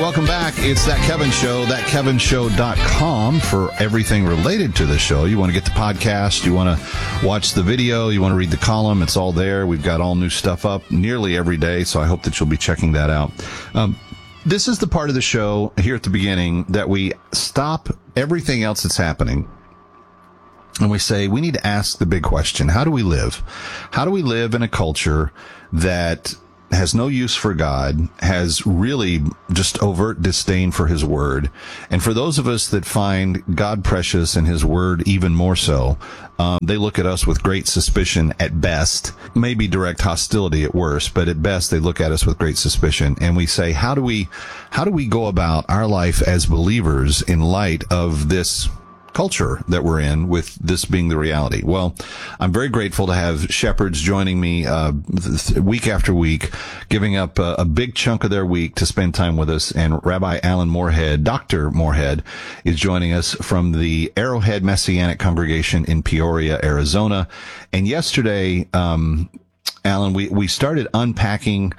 welcome back. It's That Kevin Show, thatkevinshow.com for everything related to the show. You want to get the podcast, you want to watch the video, you want to read the column, it's all there. We've got all new stuff up nearly every day, so I hope that you'll be checking that out. This is the part of the show here at the beginning that we stop everything else that's happening. And we say, we need to ask the big question. How do we live? How do we live in a culture that has no use for God, has really just overt disdain for his word? And for those of us that find God precious and his word even more so, they look at us with great suspicion at best, maybe direct hostility at worst, but at best they look at us with great suspicion. And we say, how do we go about our life as believers in light of this culture that we're in, with this being the reality? Well, I'm very grateful to have shepherds joining me week after week, giving up a big chunk of their week to spend time with us. And Rabbi Alan Moorhead, Dr. Moorhead, is joining us from the Arrowhead Messianic Congregation in Peoria, Arizona. And yesterday, Alan, we started unpacking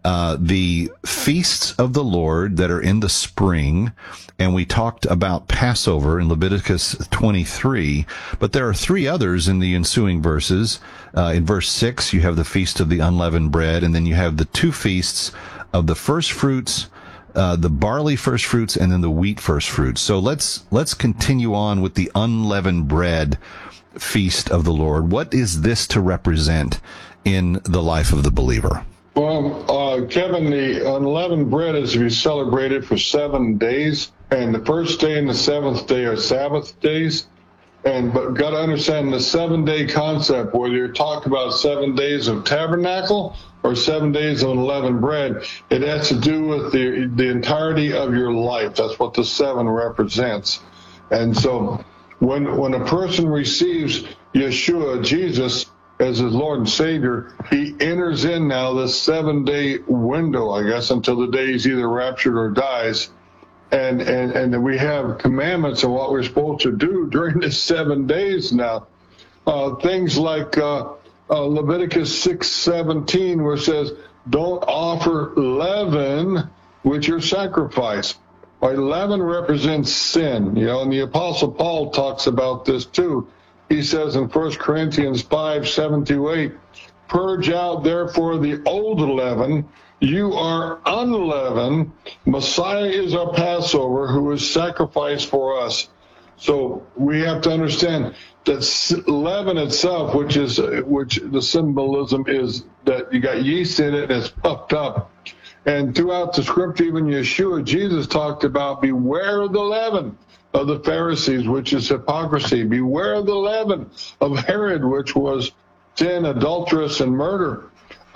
the feasts of the Lord that are in the spring, and we talked about Passover in Leviticus 23, but there are three others in the ensuing verses. In verse 6, you have the Feast of the Unleavened Bread, and then you have the two feasts of the first fruits, the barley first fruits, and then the wheat first fruits. So let's continue on with the unleavened bread feast of the Lord. What is this to represent in the life of the believer? Well, Kevin, the unleavened bread is to be celebrated for 7 days, and the first day and the seventh day are Sabbath days. But got to understand the 7-day concept, whether you're talking about 7 days of tabernacle or 7 days of unleavened bread, it has to do with the entirety of your life. That's what the 7 represents. And so when a person receives Yeshua, Jesus, as his Lord and Savior, he enters in now this 7-day window, I guess, until the day he's either raptured or dies. And then we have commandments of what we're supposed to do during this 7 days now. Things like Leviticus 6:17, where it says, don't offer leaven with your sacrifice. Right? Leaven represents sin, and the Apostle Paul talks about this too. He says in 1 Corinthians 5:7-8, purge out therefore the old leaven, you are unleavened. Messiah is our Passover, who is sacrificed for us. So we have to understand that leaven itself, which the symbolism is that you got yeast in it and it's puffed up. And throughout the scripture, even Yeshua, Jesus talked about beware of the leaven of the Pharisees, which is hypocrisy. Beware of the leaven of Herod, which was sin, adulteress, and murder.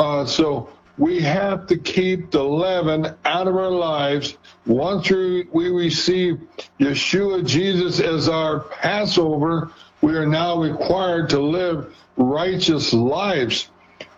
So we have to keep the leaven out of our lives. Once we receive Yeshua, Jesus, as our Passover, we are now required to live righteous lives.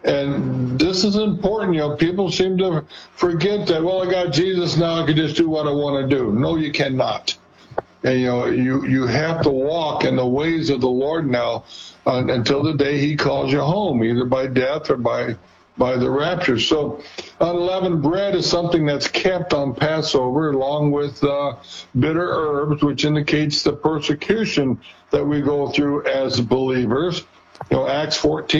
And this is important. People seem to forget that, well, I got Jesus now, I can just do what I want to do. No, you cannot. And, you have to walk in the ways of the Lord now until the day he calls you home, either by death or by the rapture. So unleavened bread is something that's kept on Passover, along with bitter herbs, which indicates the persecution that we go through as believers. Acts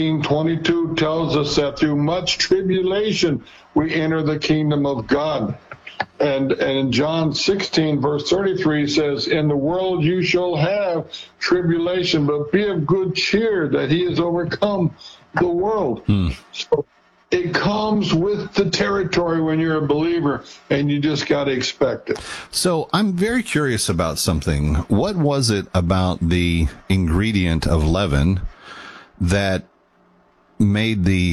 14:22 tells us that through much tribulation we enter the kingdom of God. And in John 16, verse 33 says, in the world you shall have tribulation, but be of good cheer that he has overcome the world. So it comes with the territory when you're a believer, and you just got to expect it. So I'm very curious about something. What was it about the ingredient of leaven that made the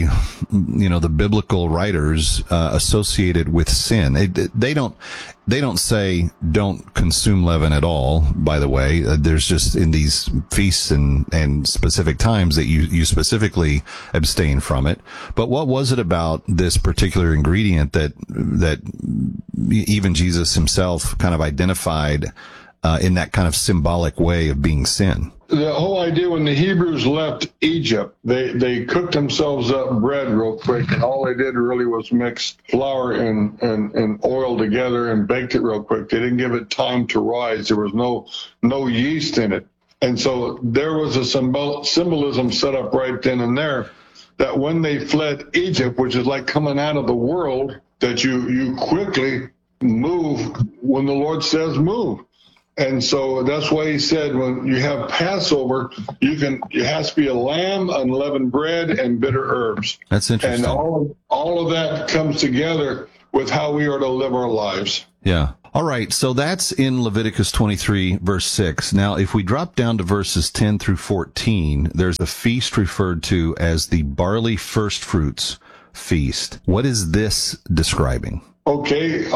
biblical writers associated with sin? They don't say don't consume leaven at all. By the way, there's just in these feasts and specific times that you specifically abstain from it. But what was it about this particular ingredient that even Jesus himself kind of identified in that kind of symbolic way of being sin? the whole idea when the Hebrews left Egypt, they cooked themselves up bread real quick, and all they did really was mix flour and oil together and baked it real quick. They didn't give it time to rise. There was no yeast in it. And so there was a symbolism set up right then and there that when they fled Egypt, which is like coming out of the world, that you quickly move when the Lord says move. And so that's why he said when you have Passover, it has to be a lamb, unleavened bread, and bitter herbs. That's interesting. And all of that comes together with how we are to live our lives. Yeah. All right. So that's in Leviticus 23, verse 6. Now, if we drop down to verses 10 through 14, there's a feast referred to as the barley first fruits feast. What is this describing? Okay.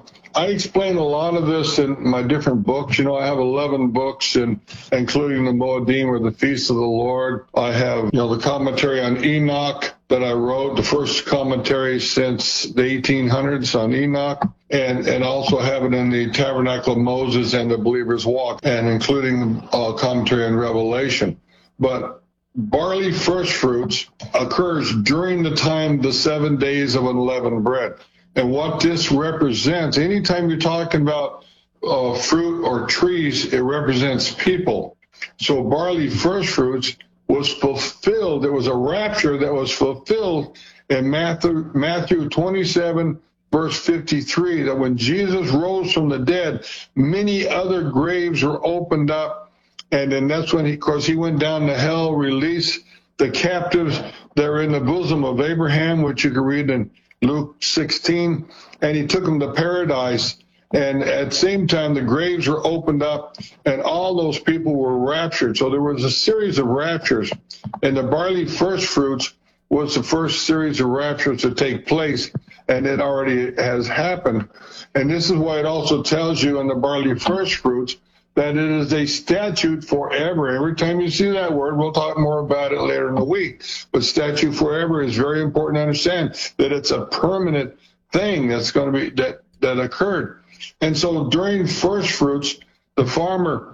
I explain a lot of this in my different books. You know, I have 11 books, and including the Moedim, or the Feast of the Lord. I have, the commentary on Enoch that I wrote, the first commentary since the 1800s on Enoch, and also have it in the Tabernacle of Moses and the Believer's Walk, and including commentary on Revelation. But barley first fruits occurs during the time, the 7 days of unleavened bread. And what this represents, anytime you're talking about fruit or trees, it represents people. So barley first fruits was fulfilled. There was a rapture that was fulfilled in Matthew 27, verse 53, that when Jesus rose from the dead, many other graves were opened up. And then that's when he went down to hell, released the captives that are in the bosom of Abraham, which you can read in Luke 16, and he took them to paradise. And at the same time, the graves were opened up, and all those people were raptured. So there was a series of raptures, and the barley first fruits was the first series of raptures to take place, and it already has happened. And this is why it also tells you in the barley first fruits that it is a statute forever. Every time you see that word, we'll talk more about it later in the week, but statute forever is very important to understand that it's a permanent thing that's going to be that occurred. And so during first fruits, the farmer,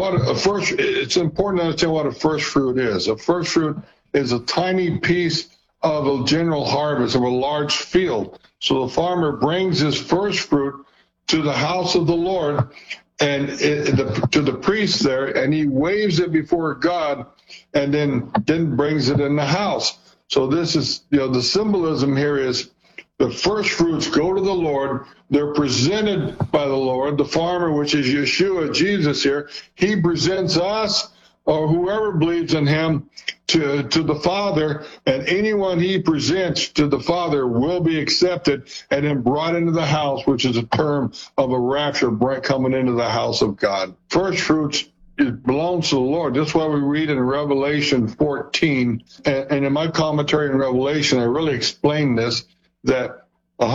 it's important to understand what a first fruit is. A first fruit is a tiny piece of a general harvest of a large field. So the farmer brings his first fruit to the house of the Lord, and to the priest there, and he waves it before God, and then brings it in the house. So this is, the symbolism here is the first fruits go to the Lord. They're presented by the Lord. The farmer, which is Yeshua, Jesus here, he presents us, or whoever believes in him, to the Father, and anyone he presents to the Father will be accepted and then brought into the house, which is a term of a rapture, coming into the house of God. First fruits, it belongs to the Lord. That's why we read in Revelation 14, and in my commentary in Revelation, I really explain this, that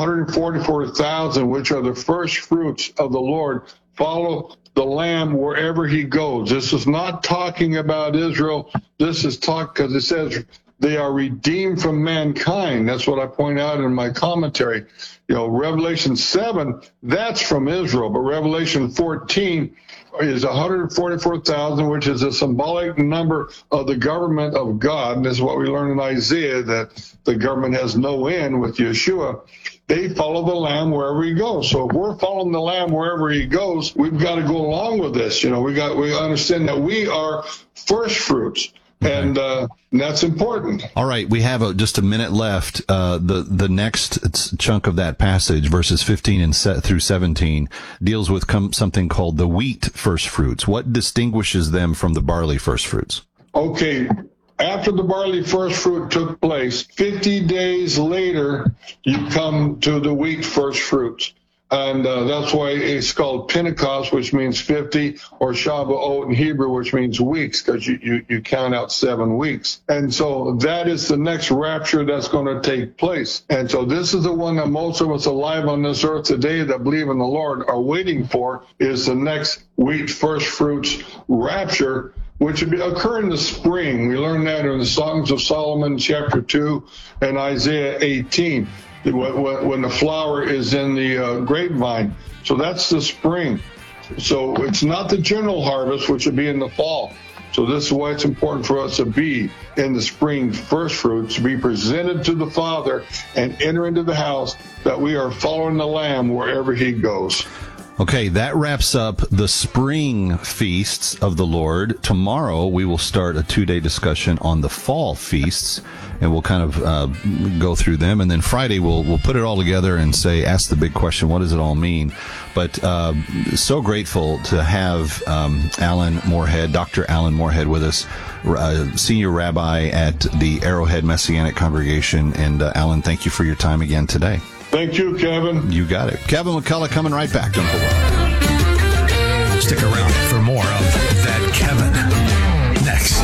144,000, which are the first fruits of the Lord, follow the Lamb wherever he goes. This is not talking about Israel. This is because it says they are redeemed from mankind. That's what I point out in my commentary. Revelation 7, that's from Israel, but Revelation 14 is 144,000, which is a symbolic number of the government of God. And this is what we learn in Isaiah, that the government has no end with Yeshua. They follow the Lamb wherever he goes. So if we're following the Lamb wherever he goes, we've got to go along with this. We understand that we are first fruits. And that's important. All right, we have just a minute left. The next chunk of that passage, verses 15 through 17, deals with something called the wheat first fruits. What distinguishes them from the barley first fruits? Okay. After the barley first fruit took place, 50 days later, you come to the wheat first fruits. And that's why it's called Pentecost, which means 50, or Shavuot in Hebrew, which means weeks, because you count out 7 weeks. And so that is the next rapture that's going to take place. And so this is the one that most of us alive on this earth today that believe in the Lord are waiting for, is the next wheat first fruits rapture, which would occur in the spring. We learn that in the Songs of Solomon, chapter 2, and Isaiah 18. When the flower is in the grapevine. So that's the spring. So it's not the general harvest, which would be in the fall. So this is why it's important for us to be in the spring first fruits, to be presented to the Father and enter into the house, that we are following the Lamb wherever he goes. Okay, that wraps up the spring feasts of the Lord. Tomorrow we will start a 2-day discussion on the fall feasts, and we'll kind of go through them. And then Friday we'll put it all together and ask the big question: what does it all mean? But so grateful to have Alan Moorhead, Dr. Alan Moorhead, with us, senior rabbi at the Arrowhead Messianic Congregation. And Alan, thank you for your time again today. Thank you, Kevin. You got it. Kevin McCullough coming right back. Don't go away. Stick around for more of That Kevin next.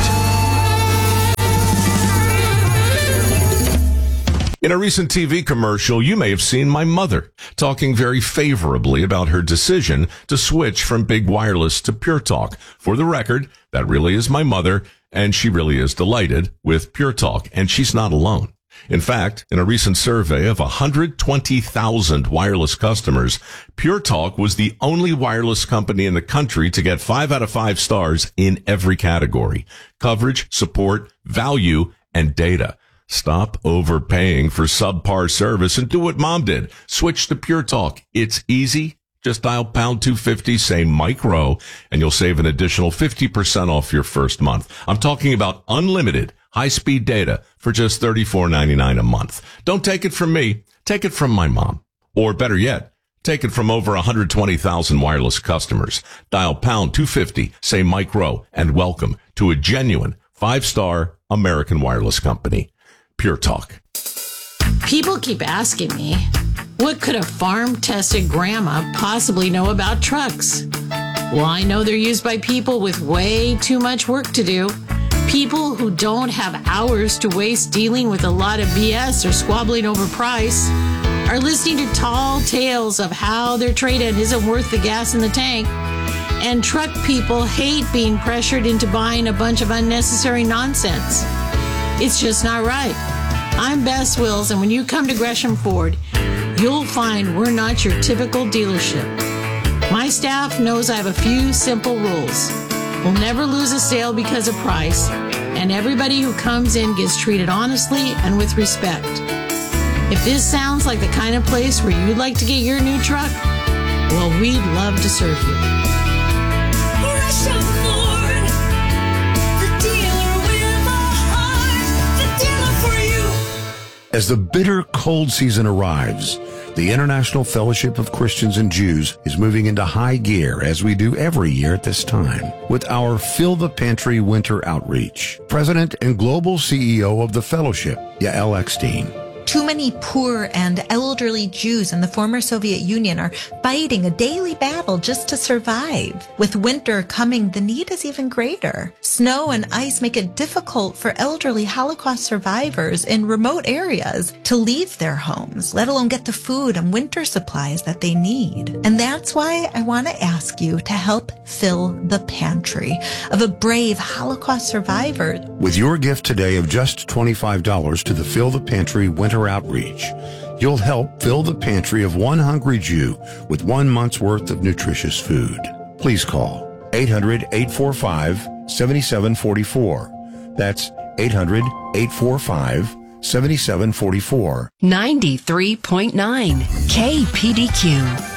In a recent TV commercial, you may have seen my mother talking very favorably about her decision to switch from Big Wireless to Pure Talk. For the record, that really is my mother, and she really is delighted with Pure Talk, and she's not alone. In fact, in a recent survey of 120,000 wireless customers, Pure Talk was the only wireless company in the country to get 5 out of 5 stars in every category: coverage, support, value, and data. Stop overpaying for subpar service and do what Mom did. Switch to Pure Talk. It's easy. Just dial pound 250, say Mike Rowe, and you'll save an additional 50% off your first month. I'm talking about unlimited high-speed data for just $34.99 a month. Don't take it from me. Take it from my mom. Or better yet, take it from over 120,000 wireless customers. Dial pound 250, say Mike Rowe, and welcome to a genuine 5-star American wireless company. Pure Talk. People keep asking me, what could a farm-tested grandma possibly know about trucks? Well, I know they're used by people with way too much work to do. People who don't have hours to waste dealing with a lot of BS or squabbling over price are listening to tall tales of how their trade-in isn't worth the gas in the tank. And truck people hate being pressured into buying a bunch of unnecessary nonsense. It's just not right. I'm Bess Wills, and when you come to Gresham Ford, you'll find we're not your typical dealership. My staff knows I have a few simple rules. We'll never lose a sale because of price, and everybody who comes in gets treated honestly and with respect. If this sounds like the kind of place where you'd like to get your new truck, well, we'd love to serve you. Gresham Ford, the dealer with a heart, the dealer for you. As the bitter cold season arrives, the International Fellowship of Christians and Jews is moving into high gear, as we do every year at this time, with our Fill the Pantry Winter Outreach. President and Global CEO of the Fellowship, Yael Eckstein. Too many poor and elderly Jews in the former Soviet Union are fighting a daily battle just to survive. With winter coming, the need is even greater. Snow and ice make it difficult for elderly Holocaust survivors in remote areas to leave their homes, let alone get the food and winter supplies that they need. And that's why I want to ask you to help fill the pantry of a brave Holocaust survivor. With your gift today of just $25 to the Fill the Pantry Winter Outreach, you'll help fill the pantry of one hungry Jew with 1 month's worth of nutritious food. Please call 800-845-7744. That's 800-845-7744. 93.9 KPDQ.